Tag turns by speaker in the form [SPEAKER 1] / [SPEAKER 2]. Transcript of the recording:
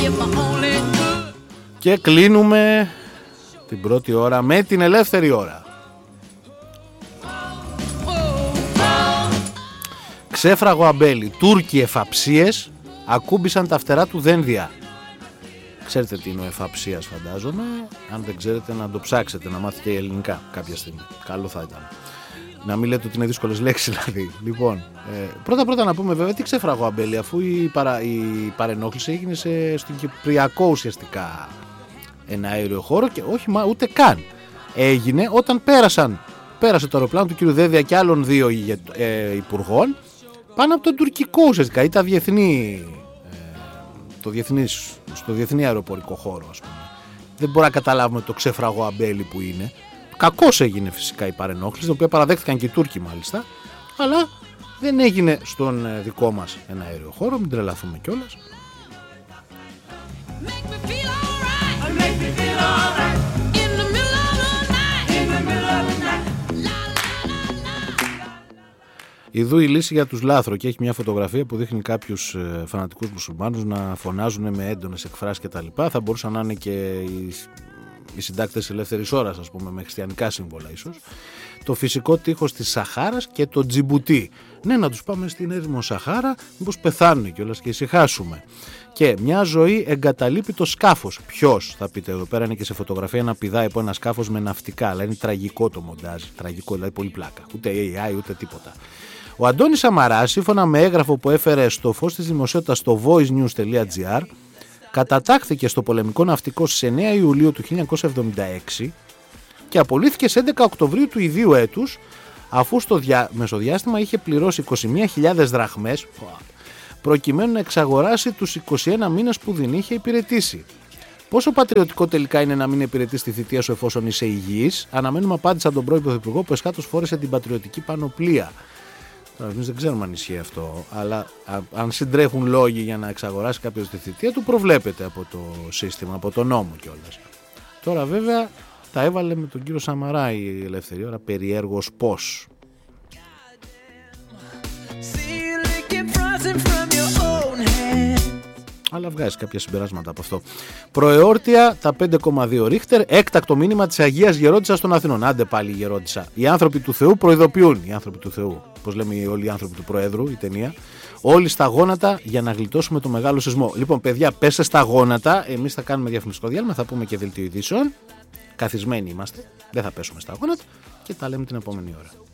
[SPEAKER 1] Και κλείνουμε την πρώτη ώρα με την ελεύθερη ώρα. Ξέφραγο αμπέλι, Τούρκοι εφαψίες ακούμπησαν τα φτερά του δένδια. Ξέρετε τι είναι ο εφαψίας, φαντάζομαι. Αν δεν ξέρετε, να το ψάξετε, να μάθετε και ελληνικά κάποια στιγμή. Καλό θα ήταν. Να μην λέτε ότι είναι δύσκολες λέξεις, δηλαδή. Λοιπόν, πρώτα να πούμε βέβαια τι ξέφραγο αμπέλι, αφού η παρενόχληση έγινε στην Κυπριακό ουσιαστικά ένα αέριο χώρο και όχι ούτε καν. Έγινε όταν πέρασε το αεροπλάνο του κ. Δένδια και άλλων δύο υπουργών πάνω από τον τουρκικό ουσιαστικά ή στο διεθνή αεροπορικό χώρο, ας πούμε. Δεν μπορούμε να καταλάβουμε το ξέφραγο αμπέλι που είναι. Κακώς έγινε φυσικά η παρενόχληση, την οποία παραδέχτηκαν και οι Τούρκοι μάλιστα, αλλά δεν έγινε στον δικό μας ένα αέριο χώρο, μην τρελαθούμε κιόλας. Ιδού η λύση για τους λάθρο και έχει μια φωτογραφία που δείχνει κάποιους φανατικούς μουσουλμάνους να φωνάζουν με έντονες εκφράσεις κτλ. Θα μπορούσαν να είναι και οι συντάκτες ελεύθερης ώρας, ας πούμε, με χριστιανικά σύμβολα ίσως. Το φυσικό τείχος της Σαχάρας και το Τζιμπουτί. Ναι, να τους πάμε στην έρημο Σαχάρα, μήπως πεθάνουν κιόλας και ησυχάσουμε. Και μια ζωή εγκαταλείπει το σκάφος. Ποιος, θα πείτε, εδώ πέρα είναι και σε φωτογραφία ένα πηδάει από ένα σκάφος με ναυτικά, αλλά είναι τραγικό το μοντάζ. Τραγικό, δηλαδή πολύ πλάκα. Ούτε AI ούτε τίποτα. Ο Αντώνης Σαμαράς, σύμφωνα με έγγραφο που έφερε στο φως της δημοσιότητας στο voicenews.gr, κατατάχθηκε στο πολεμικό ναυτικό στις 9 Ιουλίου του 1976 και απολύθηκε στις 11 Οκτωβρίου του ιδίου έτους, αφού στο μεσοδιάστημα είχε πληρώσει 21.000 δραχμές προκειμένου να εξαγοράσει τους 21 μήνες που δεν είχε υπηρετήσει. Πόσο πατριωτικό τελικά είναι να μην υπηρετείς τη θητεία σου εφόσον είσαι υγιής? Αναμένουμε απάντηση από τον πρώην Πρωθυπουργό που εσχάτως φόρεσε την πατριωτική πανοπλία. Εμείς δεν ξέρουμε αν ισχύει αυτό, αλλά αν συντρέχουν λόγοι για να εξαγοράσει κάποιος τη θητεία του, προβλέπεται από το σύστημα, από το νόμο κιόλας. Τώρα βέβαια τα έβαλε με τον κύριο Σαμαρά η ελεύθερη ώρα, περιέργως πώς. Αλλά βγάζει κάποια συμπεράσματα από αυτό. Προεόρτια τα 5,2 ρίχτερ, έκτακτο μήνυμα της Αγίας Γερόντισσας των Αθηνών. Άντε πάλι η Γερόντισσα. Οι άνθρωποι του Θεού προειδοποιούν. Οι άνθρωποι του Θεού. Πώς λέμε όλοι οι άνθρωποι του Προέδρου, η ταινία. Όλοι στα γόνατα για να γλιτώσουμε το μεγάλο σεισμό. Λοιπόν, παιδιά, πέστε στα γόνατα. Εμείς θα κάνουμε διαφημιστικό διάλειμμα, θα πούμε και δελτίο ειδήσεων. Καθισμένοι είμαστε. Δεν θα πέσουμε στα γόνατα και τα λέμε την επόμενη ώρα.